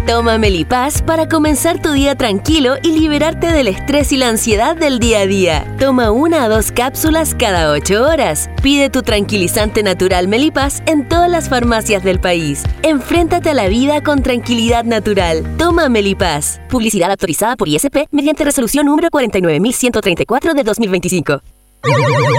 Toma Melipaz para comenzar tu día tranquilo y liberarte del estrés y la ansiedad del día a día. Toma 1 a 2 cápsulas cada 8 horas. Pide tu tranquilizante natural Melipaz en todas las farmacias del país. Enfréntate a la vida con tranquilidad natural. Toma Melipaz. Publicidad autorizada por ISP mediante resolución número 49134 de 2025.